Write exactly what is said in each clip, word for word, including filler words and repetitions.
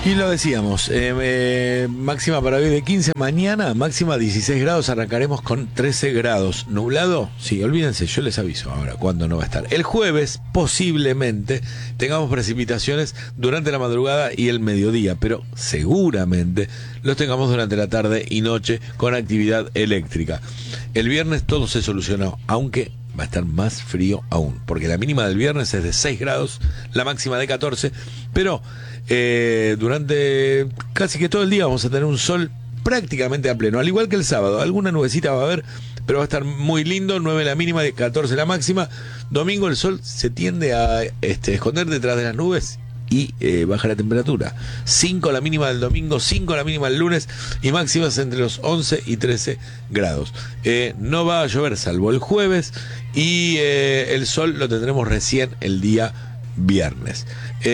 Y lo decíamos, eh, eh, máxima para hoy de quince, mañana máxima dieciséis grados, arrancaremos con trece grados. ¿Nublado? Sí, olvídense, yo les aviso ahora cuándo no va a estar. El jueves posiblemente tengamos precipitaciones durante la madrugada y el mediodía, pero seguramente los tengamos durante la tarde y noche con actividad eléctrica. El viernes todo se solucionó, aunque va a estar más frío aún, porque la mínima del viernes es de seis grados, la máxima de catorce, pero eh, durante casi que todo el día vamos a tener un sol prácticamente a pleno, al igual que el sábado. Alguna nubecita va a haber, pero va a estar muy lindo, nueve la mínima, de catorce la máxima. Domingo el sol se tiende a este, esconder detrás de las nubes y eh, baja la temperatura. cinco la mínima del domingo, cinco la mínima del lunes y máximas entre los once y trece grados. Eh, no va a llover salvo el jueves y eh, el sol lo tendremos recién el día viernes.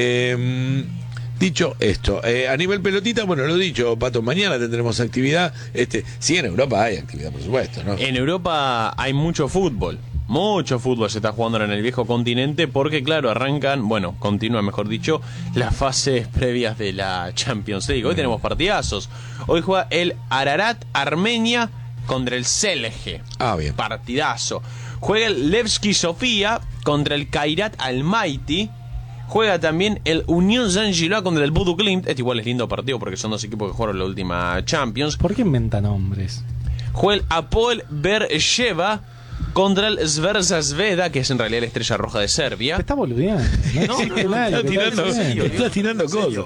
Eh, dicho esto, eh, a nivel pelotita, bueno, lo dicho, Pato, mañana tendremos actividad. Este, sí, en Europa hay actividad, por supuesto, ¿no? En Europa hay mucho fútbol. Mucho fútbol se está jugando en el viejo continente porque, claro, arrancan, bueno, continúa, mejor dicho, las fases previas de la Champions League. Hoy tenemos partidazos. Hoy juega el Ararat Armenia contra el Celje. Ah, bien. Partidazo. Juega el Levski Sofía contra el Kairat Almaty. Juega también el Unión Saint-Gilloise contra el Bodo Glimt. Este igual es lindo partido porque son dos equipos que jugaron la última Champions. ¿Por qué inventan nombres? Juega el Apoel Beersheva contra el Zvezda Zvezda, que es en realidad la Estrella Roja de Serbia. Te está boludeando. No, no, no, Está tirando, está tirando cosas.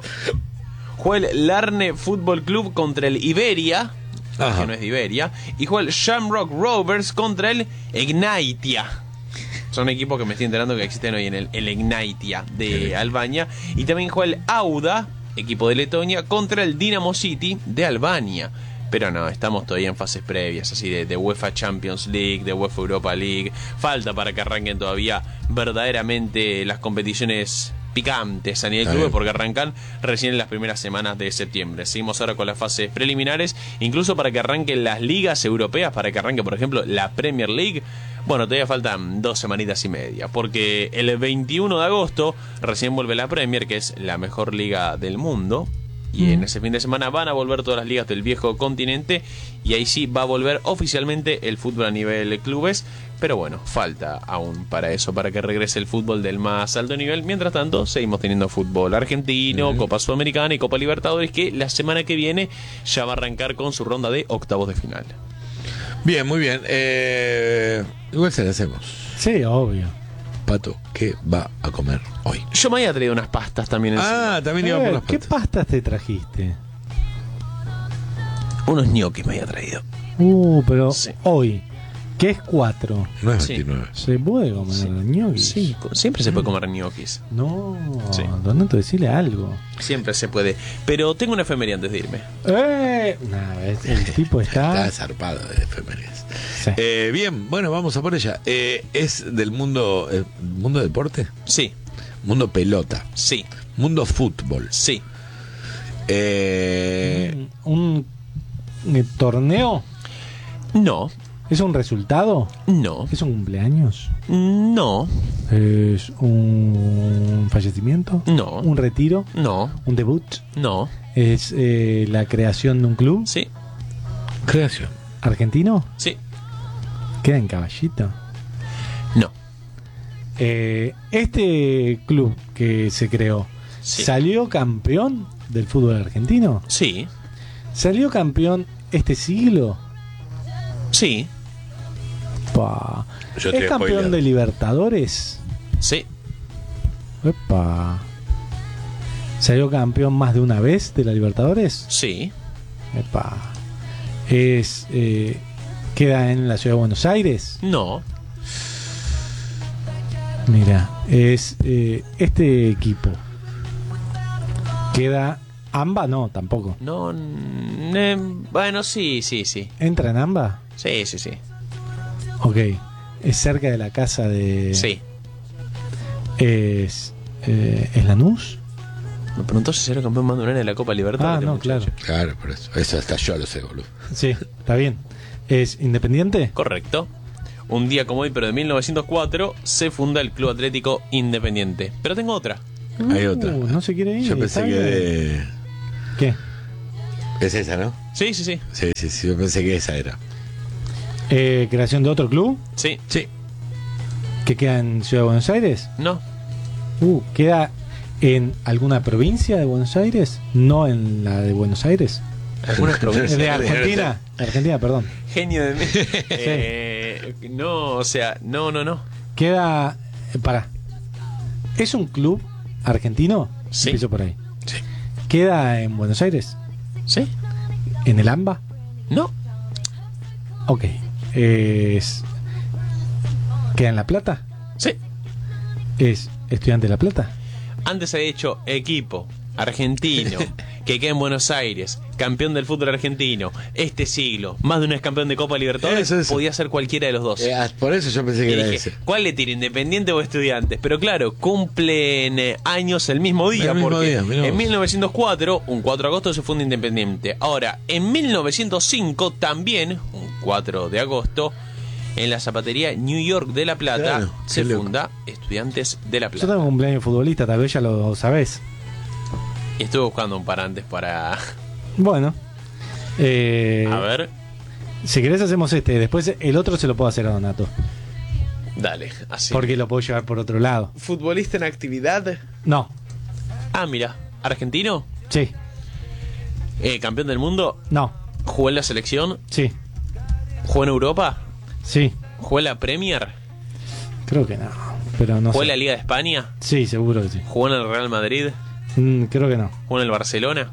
Juega el Larne Fútbol Club contra el Iberia, Ajá. que no es de Iberia. Y juega el Shamrock Rovers contra el Ignaitia. Son equipos que me estoy enterando que existen hoy en el, el Ignaitia de Albania. Y también juega el Auda, equipo de Letonia, contra el Dinamo City de Albania. Pero no, estamos todavía en fases previas, así de, de UEFA Champions League, de UEFA Europa League. Falta para que arranquen todavía verdaderamente las competiciones picantes a nivel club, porque arrancan recién en las primeras semanas de septiembre. Seguimos ahora con las fases preliminares, incluso para que arranquen las ligas europeas, para que arranque, por ejemplo, la Premier League. Bueno, todavía faltan dos semanitas y media, porque el veintiuno de agosto recién vuelve la Premier, que es la mejor liga del mundo. Y en ese fin de semana van a volver todas las ligas del viejo continente. Y ahí sí va a volver oficialmente el fútbol a nivel clubes. Pero bueno, falta aún para eso, para que regrese el fútbol del más alto nivel. Mientras tanto, seguimos teniendo fútbol argentino, uh-huh. Copa Sudamericana y Copa Libertadores, que la semana que viene ya va a arrancar con su ronda de octavos de final. Bien, muy bien. Eh, igual se la hacemos. Sí, obvio. Pato, ¿qué va a comer hoy? Yo me había traído unas pastas también. Ah, encima. también iba Eh, por las ¿Qué pastas. pastas te trajiste? Unos ñoquis me había traído. Uh, pero Sí. hoy, que es cuatro, No es Sí. veintinueve. ¿se puede comer Sí. ñoquis? Sí, siempre se puede comer ñoquis. No, Sí. Donato, decirle algo. Siempre se puede. Pero tengo una efeméride antes de irme. ¡Eh! Nah, es- el tipo está... Está zarpado de efemérides. Sí. Eh, bien, bueno, vamos a por ella. Eh, ¿Es del mundo eh, mundo deporte? Sí, Mundo pelota. sí, Mundo fútbol. sí. Eh, ¿Un, un, eh, torneo? No, ¿Es un resultado? no, ¿Es un cumpleaños? no, ¿Es un fallecimiento? no, ¿Un retiro? no, ¿Un debut? no. ¿Es eh, la creación de un club Sí, creación. argentino? sí, ¿Queda en Caballito? no. Eh, este club que se creó, Sí. ¿salió campeón del fútbol argentino? Sí, ¿Salió campeón este siglo? sí, Pa. Yo te ¿Es he campeón spoileado. de Libertadores? sí, Epa. ¿Salió campeón más de una vez de la Libertadores? sí, Epa. ¿Es, eh, ¿Queda en la ciudad de Buenos Aires? no, Mira, es eh, este equipo. ¿Queda AMBA? No, tampoco. no. n- Bueno, sí, sí, sí. ¿Entra en AMBA? Sí, sí, sí. Ok. ¿Es cerca de la casa de...? Sí. ¿Es, eh, ¿es Lanús? Me preguntó si era campeón más de una de la Copa Libertadores. Ah, no, muchacho. claro. Claro, por eso. Eso hasta yo lo sé, boludo. Sí, está bien. ¿Es Independiente? Correcto. Un día como hoy, pero de mil novecientos cuatro, se funda el Club Atlético Independiente. Pero tengo otra. Hay otra. Uh, no se quiere ir. Yo pensé está que bien. de... ¿Qué? Es esa, ¿no? Sí, sí, sí. Sí, sí, sí, yo pensé que esa era. Eh, ¿Creación de otro club Sí. Sí. que queda en Ciudad de Buenos Aires? No. Uh, ¿queda en alguna provincia de Buenos Aires? No en la de Buenos Aires. Algunas ¿Es provincias. de Argentina? Argentina, perdón. Genio de mí. Eh, no, o sea, no, no, no. Queda... Eh, pará. ¿Es un club argentino? Sí. Empiezo por ahí. Sí. ¿Queda en Buenos Aires? ¿Sí? ¿En el AMBA? No. Ok. Es... ¿Queda en La Plata? Sí. ¿Es Estudiante de La Plata? Antes había hecho equipo argentino que queda en Buenos Aires, campeón del fútbol argentino, este siglo, más de una vez campeón de Copa Libertadores, Eso, eso. podía ser cualquiera de los dos. Eh, ah, por eso yo pensé que Y era dije, ese. ¿cuál le tira, Independiente o Estudiantes? Pero claro, cumplen eh, años el mismo día, El mismo porque día, mirá vos. en mil novecientos cuatro, un cuatro de agosto, se funda Independiente. Ahora, en mil novecientos cinco, también, un cuatro de agosto, en la zapatería New York de La Plata, Claro, se qué loco. funda Estudiantes de La Yo Plata. tengo un cumpleaños de futbolista, tal vez ya lo sabés. Y estuve buscando un par antes para... Bueno. Eh, A ver, Si querés hacemos este, después el otro se lo puedo hacer a Donato. dale, así. Porque lo puedo llevar por otro lado. ¿Futbolista en actividad? No, Ah, mira, ¿argentino? sí, Eh, ¿Campeón del mundo? no, ¿Jugó en la selección? sí, ¿Jugó en Europa? sí. ¿Jugó en la Premier? Creo que no, pero no ¿Jugó en sé. la Liga de España? Sí, seguro que sí. ¿Jugó en el Real Madrid? Mm, creo que no. ¿Jugó en el Barcelona?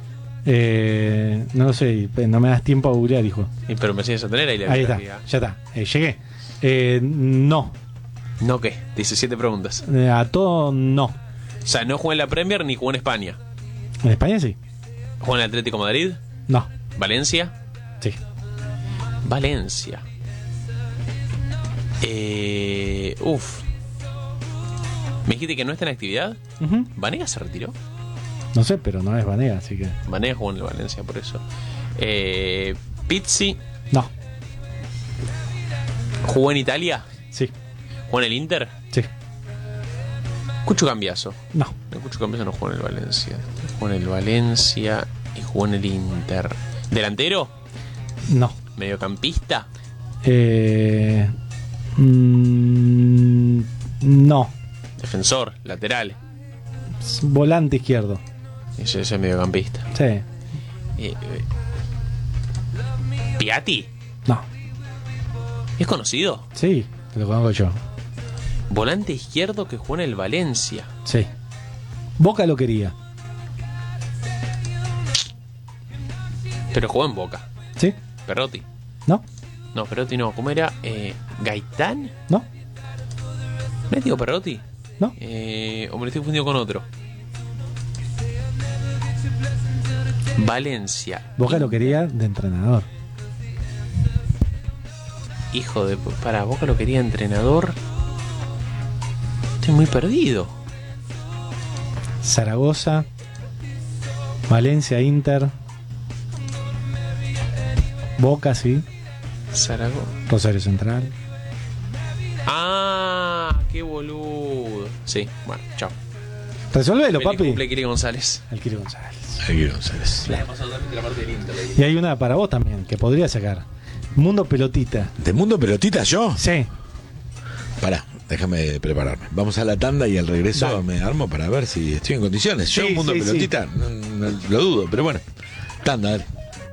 Eh, no lo sé, no me das tiempo a googlear, hijo. Y, pero me enseñas a tener ahí la Ahí está, biografía. ya está. Eh, llegué. Eh, no. ¿No qué? diecisiete preguntas. Eh, a todo no. O sea, no jugó en la Premier ni jugó en España. ¿En España sí? ¿Jugó en el Atlético de Madrid? No. ¿Valencia? Sí. Valencia. Eh, uf. ¿Me dijiste que no está en actividad? Ujú. ¿Vanega se retiró? No sé, pero no es Vanega, así que. Vanega jugó en el Valencia, por eso. Eh, Pizzi. No. ¿Jugó en Italia? Sí. ¿Jugó en el Inter? Sí. Cucho Cambiaso. No. No, Cucho Cambiaso no jugó en el Valencia. Jugó en el Valencia y jugó en el Inter. ¿Delantero? No. ¿Mediocampista? Eh, mm, no. ¿Defensor? ¿Lateral? Volante izquierdo. Ese ese es mediocampista. Sí. Eh, eh, ¿Piatti? No. ¿Es conocido? Sí, te lo conozco yo. Volante izquierdo que jugó en el Valencia. Sí. Boca lo quería. Pero jugó en Boca. ¿Sí? Perotti. ¿No? No, Perotti no. ¿Cómo era? Eh, ¿Gaitán? ¿No? ¿No es Diego Perotti? ¿No? Eh, o me lo estoy confundiendo con otro. Valencia. Boca lo quería de entrenador. Hijo de... Para, Boca lo quería entrenador. Estoy muy perdido. Zaragoza. Valencia, Inter. Boca, sí. Zaragoza. Rosario Central. Ah, qué boludo. Sí, bueno, chao. Resolvelo, Feliz papi. cumple, Kiri González. Al Kiri González. Aquí González. Le ha pasado totalmente la parte del Inter. Y hay una para vos también, que podría sacar. Mundo Pelotita. ¿De Mundo Pelotita yo? Sí. Pará, déjame prepararme. Vamos a la tanda y al regreso Dale. me armo para ver si estoy en condiciones. Yo Sí, en Mundo sí, Pelotita no- no- lo dudo, pero bueno. Tanda, dale.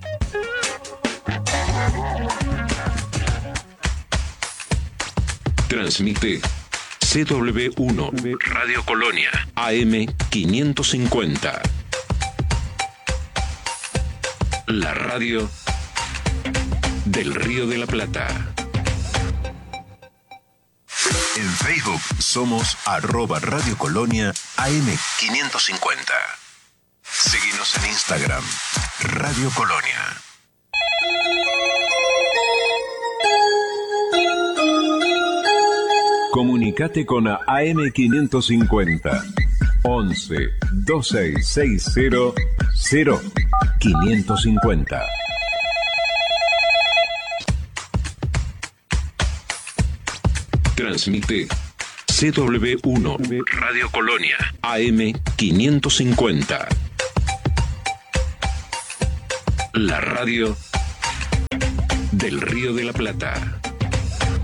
Transmite C W uno Radio Colonia A M quinientos cincuenta. La radio del Río de la Plata. En Facebook somos arroba Radio Colonia A M quinientos cincuenta. Síguenos en Instagram, Radio Colonia. Comunicate con A M quinientos cincuenta. once veintiséis sesenta cero quinientos cincuenta. Transmite C W uno Radio Colonia A M quinientos cincuenta. La radio del Río de la Plata.